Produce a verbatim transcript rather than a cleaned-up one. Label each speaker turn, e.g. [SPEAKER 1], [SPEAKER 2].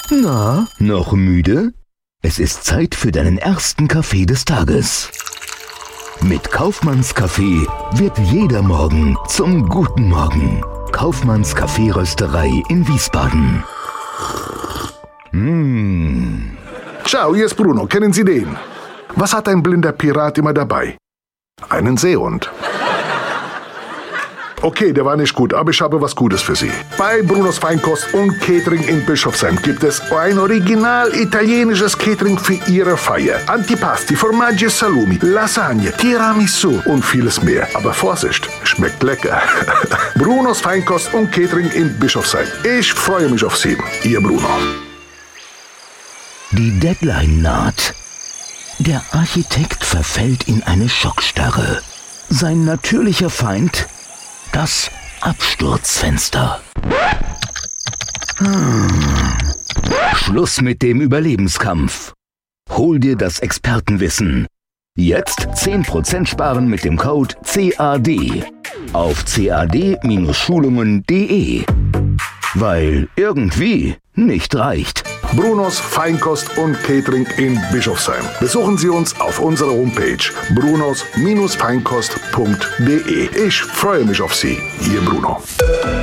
[SPEAKER 1] Na, noch müde? Es ist Zeit für deinen ersten Kaffee des Tages. Mit Kaufmanns Kaffee wird jeder Morgen zum guten Morgen. Kaufmanns Kaffeerösterei in Wiesbaden. Mmh.
[SPEAKER 2] Ciao, hier ist Bruno. Kennen Sie den? Was hat ein blinder Pirat immer dabei? Einen Seehund. Okay, der war nicht gut, aber ich habe was Gutes für Sie. Bei Brunos Feinkost und Catering in Bischofsheim gibt es ein original italienisches Catering für Ihre Feier. Antipasti, Formaggi e Salumi, Lasagne, Tiramisu und vieles mehr. Aber Vorsicht, schmeckt lecker. Brunos Feinkost und Catering in Bischofsheim. Ich freue mich auf Sie, Ihr Bruno.
[SPEAKER 1] Die Deadline naht. Der Architekt verfällt in eine Schockstarre. Sein natürlicher Feind? Das Absturzfenster. Hm. Schluss mit dem Überlebenskampf. Hol dir das Expertenwissen. Jetzt zehn Prozent sparen mit dem Code C A D auf cad Schulungen punkt de. Weil irgendwie nicht reicht.
[SPEAKER 2] Brunos Feinkost und Catering in Bischofsheim. Besuchen Sie uns auf unserer Homepage brunos Feinkost punkt de. Ich freue mich auf Sie, Ihr Bruno.